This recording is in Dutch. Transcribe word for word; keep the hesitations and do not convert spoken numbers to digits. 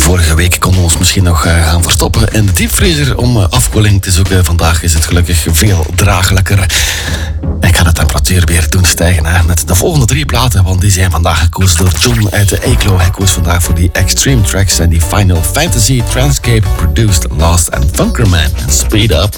Vorige week konden we ons misschien nog uh, gaan verstoppen in de diepvriezer om uh, afkoeling te zoeken. Vandaag is het gelukkig veel draaglijker. Ik ga de temperatuur weer doen stijgen hè, met de volgende drie platen, want die zijn vandaag gekozen door John uit de Eeklo. Hij koos vandaag voor die Extreme Tracks en die Final Fantasy, Transcape, Produced, Lost en Funkerman en Speed Up.